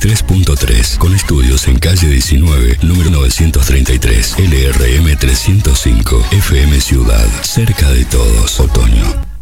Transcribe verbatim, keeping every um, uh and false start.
tres punto tres, con estudios en calle diecinueve, número novecientos treinta y tres, L R M trescientos cinco, F M Ciudad, cerca de todos, otoño.